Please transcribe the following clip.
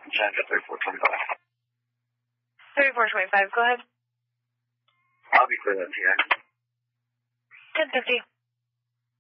Chandra 3425. 3425, go ahead. I'll be clear at the end. 1050.